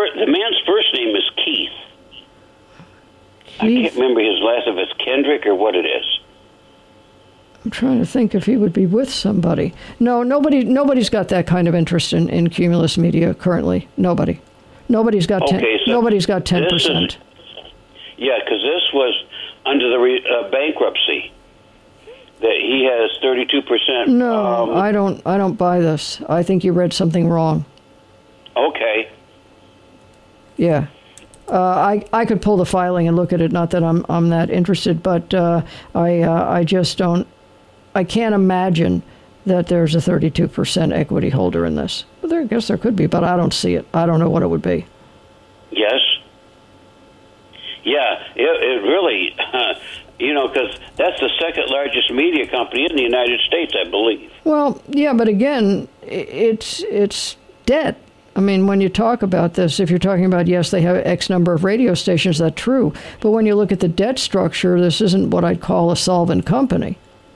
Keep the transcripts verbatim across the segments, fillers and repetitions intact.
first, the man's first name is Keith. Keith. I can't remember his last name. If it's Kendrick or what it is. I'm trying to think if he would be with somebody. No, nobody. Nobody's got that kind of interest in, in Cumulus Media currently. Nobody. Nobody's got ten. Okay, so nobody's got ten percent. Yeah, because this was under the re, uh, bankruptcy that he has thirty-two percent. No, um, I don't. I don't buy this. I think you read something wrong. Okay. Yeah. Uh, I I could pull the filing and look at it. Not that I'm I'm that interested, but uh, I uh, I just don't. I can't imagine that there's a thirty-two percent equity holder in this. Well, there, I guess there could be, but I don't see it. I don't know what it would be. Yes. Yeah, it, it really, uh, you know, because that's the second largest media company in the United States, I believe. Well, yeah, but again, it's it's debt. I mean, when you talk about this, if you're talking about, yes, they have X number of radio stations, that's true. But when you look at the debt structure, this isn't what I'd call a solvent company.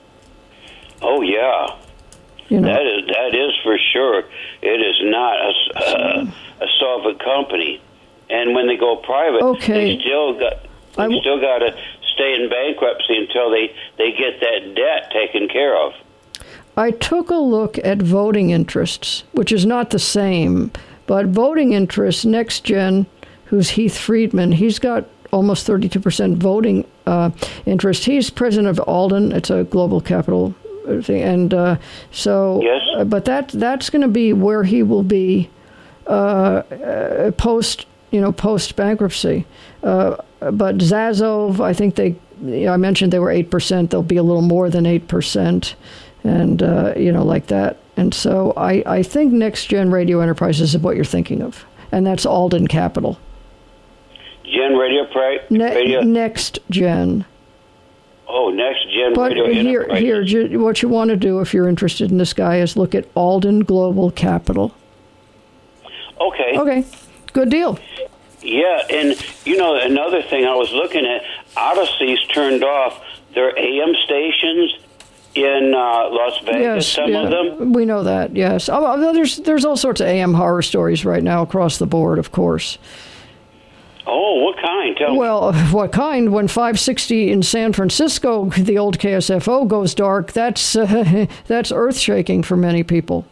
Oh, yeah. You know, that is that is for sure. It is not a, uh, a solvent company. And when they go private, okay. they still got they w- still got to stay in bankruptcy until they, they get that debt taken care of. I took a look at voting interests, which is not the same, but voting interests, NextGen, who's Heath Friedman, he's got almost thirty-two percent voting uh, interest. He's president of Alden. It's a global capital thing. And uh, so, yes. uh, but that that's going to be where he will be uh, uh, post, you know, post bankruptcy. Uh, but Zazov, I think they, you know, I mentioned they were eight percent. They'll be a little more than eight percent. And, uh, you know, like that. And so I, I think Next Gen Radio Enterprises is what you're thinking of. And that's Alden Capital. Gen Radio? Pri- ne- radio? Next Gen. Oh, Next Gen but Radio here, Enterprises. Here, what you want to do if you're interested in this guy is look at Alden Global Capital. Okay. Okay. Good deal. Yeah, and, you know, another thing I was looking at, Odyssey's turned off their A M stations in uh, Las Vegas, yes, some yeah, of them. We know that, yes. Oh, there's there's all sorts of A M horror stories right now across the board, of course. Oh, what kind? Tell well, me. What kind? When five sixty in San Francisco, the old K S F O, goes dark, that's uh, that's earth-shaking for many people.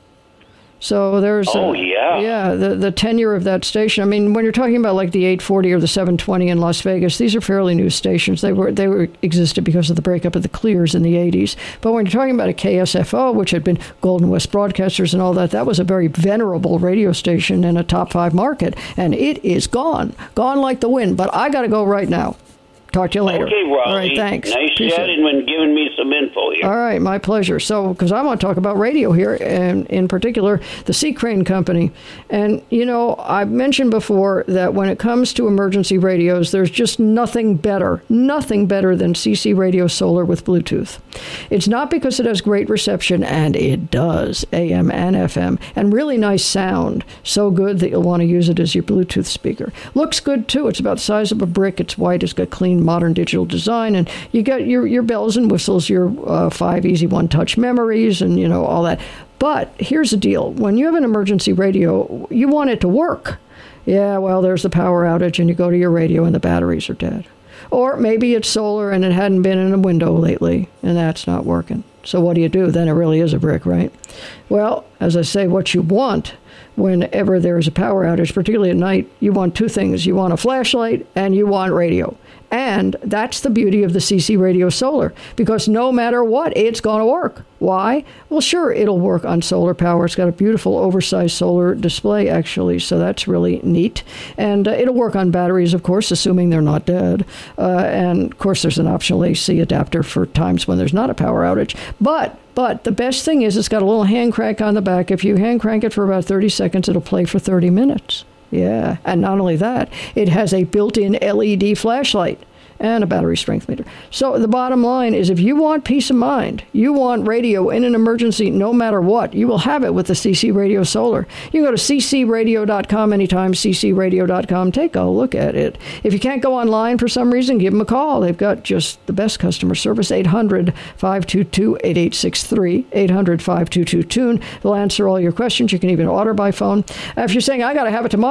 So there's... Oh, uh, yeah. Yeah, the, the tenure of that station. I mean, when you're talking about like the eight forty or the seven twenty in Las Vegas, these are fairly new stations. They were they were existed because of the breakup of the Clears in the eighties. But when you're talking about a K S F O, which had been Golden West Broadcasters and all that, that was a very venerable radio station in a top five market. And it is gone. Gone like the wind. But I got to go right now. Talk to you later. Okay, Raleigh. All right, thanks. Nice Appreciate chatting and giving me some info here. All right, my pleasure. So, because I want to talk about radio here, and in particular, the Sea Crane Company. And, you know, I've mentioned before that when it comes to emergency radios, there's just nothing better, nothing better than C C Radio Solar with Bluetooth. It's not because it has great reception, and it does, A M and F M, and really nice sound. So good that you'll want to use it as your Bluetooth speaker. Looks good, too. It's about the size of a brick. It's white. It's got clean modern digital design, and you get your your bells and whistles, your uh, five easy one touch memories, and you know all that. But here's the deal: when you have an emergency radio, you want it to work. Yeah, well, there's the power outage, and you go to your radio and the batteries are dead. Or maybe it's solar and it hadn't been in a window lately, and that's not working. So what do you do? Then it really is a brick, right? Well, as I say, what you want whenever there is a power outage, particularly at night, you want two things. You want a flashlight and you want radio. And that's the beauty of the C C Radio Solar, because no matter what, it's going to work. Why? Well, sure, it'll work on solar power. It's got a beautiful oversized solar display, actually, so that's really neat. And uh, it'll work on batteries, of course, assuming they're not dead. Uh, and, of course, there's an optional A C adapter for times when there's not a power outage. But But the best thing is it's got a little hand crank on the back. If you hand crank it for about thirty seconds, it'll play for thirty minutes. Yeah, and not only that, it has a built-in L E D flashlight and a battery strength meter. So the bottom line is if you want peace of mind, you want radio in an emergency no matter what, you will have it with the C C Radio Solar. You can go to c c radio dot com anytime, c c radio dot com. Take a look at it. If you can't go online for some reason, give them a call. They've got just the best customer service, eight hundred, five two two, eight eight six three, eight hundred, five two two, tune. They'll answer all your questions. You can even order by phone. If you're saying, I got to have it tomorrow,